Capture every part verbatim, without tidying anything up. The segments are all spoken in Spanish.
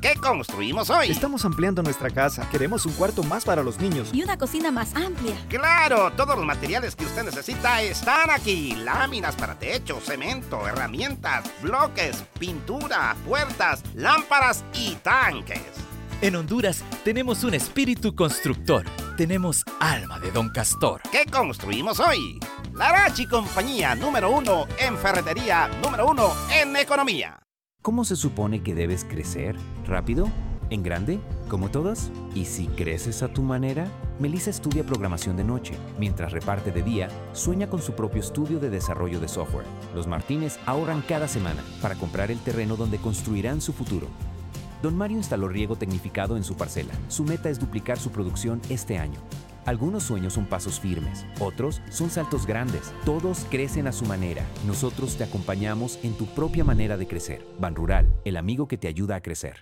¿Qué construimos hoy? Estamos ampliando nuestra casa. Queremos un cuarto más para los niños. Y una cocina más amplia. ¡Claro! Todos los materiales que usted necesita están aquí. Láminas para techo, cemento, herramientas, bloques, pintura, puertas, lámparas y tanques. En Honduras tenemos un espíritu constructor. Tenemos alma de Don Castor. ¿Qué construimos hoy? Larachi Compañía, número uno en ferretería, número uno en economía. ¿Cómo se supone que debes crecer? ¿Rápido? ¿En grande? ¿Como todos? ¿Y si creces a tu manera? Melissa estudia programación de noche. Mientras reparte de día, sueña con su propio estudio de desarrollo de software. Los Martínez ahorran cada semana para comprar el terreno donde construirán su futuro. Don Mario instaló riego tecnificado en su parcela. Su meta es duplicar su producción este año. Algunos sueños son pasos firmes, otros son saltos grandes. Todos crecen a su manera. Nosotros te acompañamos en tu propia manera de crecer. Banrural, el amigo que te ayuda a crecer.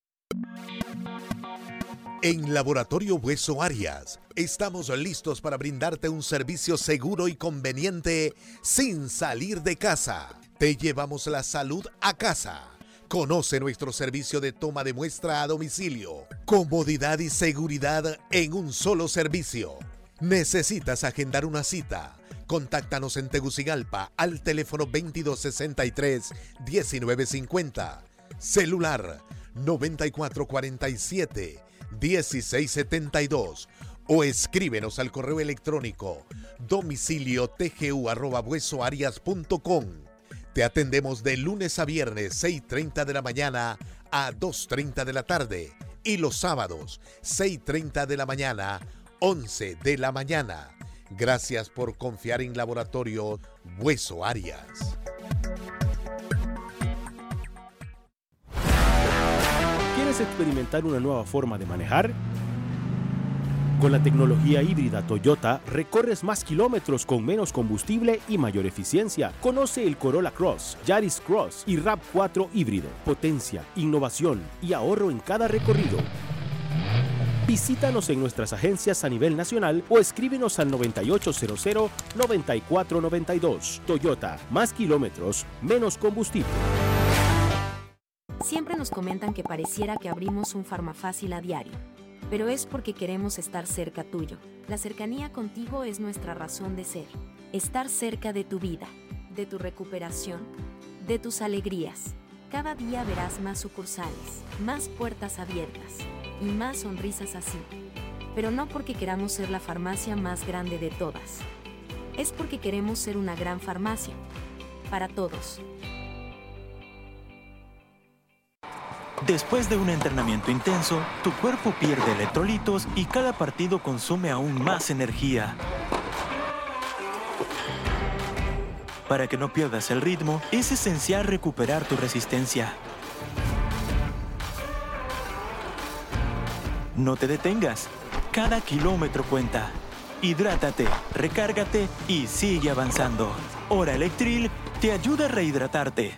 En Laboratorio Hueso Arias, estamos listos para brindarte un servicio seguro y conveniente sin salir de casa. Te llevamos la salud a casa. Conoce nuestro servicio de toma de muestra a domicilio. Comodidad y seguridad en un solo servicio. ¿Necesitas agendar una cita? Contáctanos en Tegucigalpa al teléfono veintidós sesenta y tres, diecinueve cincuenta. Celular noventa y cuatro cuarenta y siete, dieciséis setenta y dos. O escríbenos al correo electrónico domicilio tgu arroba huesoarias punto com. Te atendemos de lunes a viernes, seis y media de la mañana a dos y media de la tarde. Y los sábados, seis y media de la mañana, once de la mañana. Gracias por confiar en Laboratorio Hueso Arias. ¿Quieres experimentar una nueva forma de manejar? Con la tecnología híbrida Toyota, recorres más kilómetros con menos combustible y mayor eficiencia. Conoce el Corolla Cross, Yaris Cross y RAV cuatro híbrido. Potencia, innovación y ahorro en cada recorrido. Visítanos en nuestras agencias a nivel nacional o escríbenos al noventa y ocho cero cero, noventa y cuatro noventa y dos. Toyota, más kilómetros, menos combustible. Siempre nos comentan que pareciera que abrimos un Farmafácil a diario. Pero es porque queremos estar cerca tuyo. La cercanía contigo es nuestra razón de ser. Estar cerca de tu vida, de tu recuperación, de tus alegrías. Cada día verás más sucursales, más puertas abiertas y más sonrisas así. Pero no porque queramos ser la farmacia más grande de todas. Es porque queremos ser una gran farmacia. Para todos. Después de un entrenamiento intenso, tu cuerpo pierde electrolitos y cada partido consume aún más energía. Para que no pierdas el ritmo, es esencial recuperar tu resistencia. No te detengas. Cada kilómetro cuenta. Hidrátate, recárgate y sigue avanzando. Hora Electril te ayuda a rehidratarte.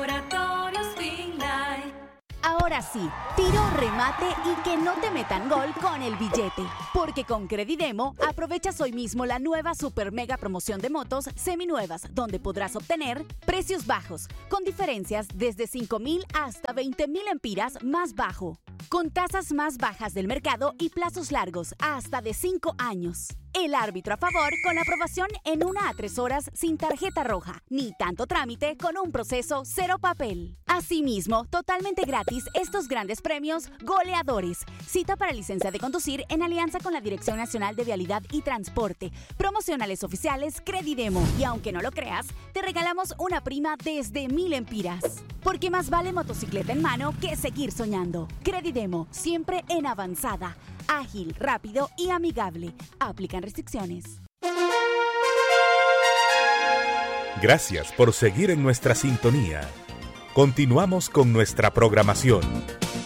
Ahora sí, tiro, remate y que no te metan gol con el billete. Porque con Credidemo aprovechas hoy mismo la nueva super mega promoción de motos seminuevas, donde podrás obtener precios bajos, con diferencias desde cinco mil hasta veinte mil empiras más bajo, con tasas más bajas del mercado y plazos largos hasta de cinco años. El árbitro a favor con la aprobación en una a tres horas sin tarjeta roja, ni tanto trámite con un proceso cero papel. Asimismo, totalmente gratis estos grandes premios goleadores. Cita para licencia de conducir en alianza con la Dirección Nacional de Vialidad y Transporte. Promocionales oficiales Credidemo. Y aunque no lo creas, te regalamos una prima desde mil empiras. Porque más vale motocicleta en mano que seguir soñando. Credidemo, siempre en avanzada. Ágil, rápido y amigable. Aplican restricciones. Gracias por seguir en nuestra sintonía. Continuamos con nuestra programación.